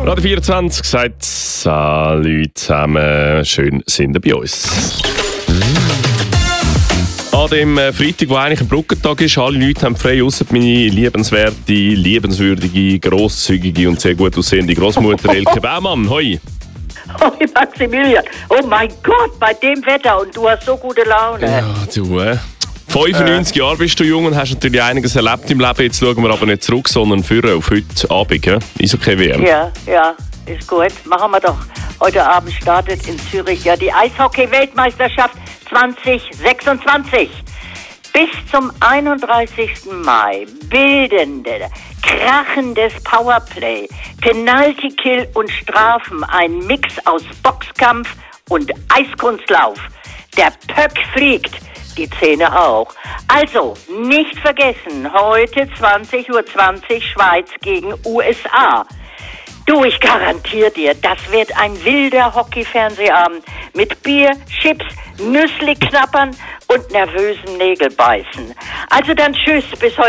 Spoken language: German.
Radio 24 sagt «Salut zusammen, schön sind ihr bei uns». An dem Freitag, wo eigentlich ein Brückentag ist, alle Leute haben frei, ausser meine liebenswerte, liebenswürdige, grosszügige und sehr gut aussehende Großmutter Elke Baumann. Hoi! Hoi Maximilian! Oh mein Gott, bei dem Wetter und du hast so gute Laune. Ja, du 95 Jahre bist du jung und hast natürlich einiges erlebt im Leben. Jetzt schauen wir aber nicht zurück, sondern führen auf heute Abend. Eishockey-WM. Ja, ist gut. Machen wir doch. Heute Abend startet in Zürich ja die Eishockey-Weltmeisterschaft 2026. Bis zum 31. Mai bildende, krachendes Powerplay, Penalty-Kill und Strafen, ein Mix aus Boxkampf und Eiskunstlauf. Der Pöck fliegt, die Zähne auch. Also, nicht vergessen, heute 20:20 Uhr Schweiz gegen USA. Du, ich garantiere dir, das wird ein wilder Hockey-Fernsehabend mit Bier, Chips, Nüssli knappern und nervösen Nägelbeißen. Also dann tschüss, bis heute.